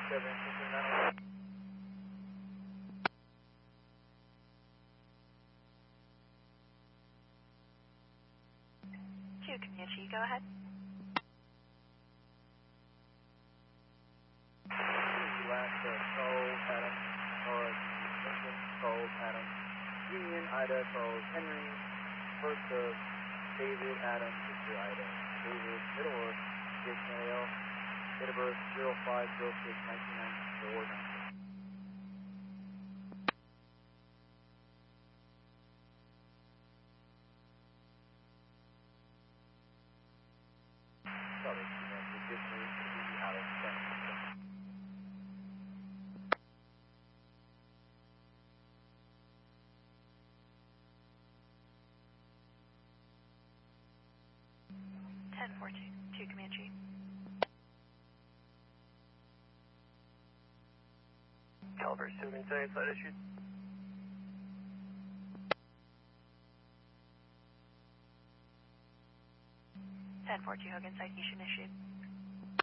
2 Comanche, go ahead. Last Charles Adams, Nora Lincoln, Charles Adams, Union, Ida, Charles Henry, first of David Adams, Victor Ida, David, middle of Ismail, date of birth 05/06/1994. Sorry, good news, out of 10-4, 2 Comanche. Caliber assuming side issued. 10-4, 2 Hogan, citation issued.